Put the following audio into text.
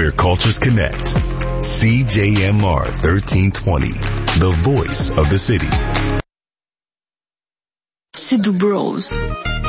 where cultures connect. CJMR 1320, the voice of the city. Sido Bros.